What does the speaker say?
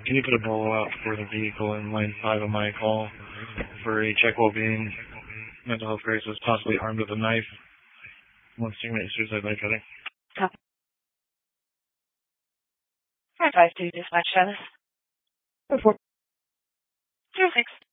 Can you put a bolo out for the vehicle in lane 5 of my call for a check well-being, mental health crisis, possibly armed with a knife, wants to commit suicide by cutting? Copy. 552 dispatch status. 04. 06.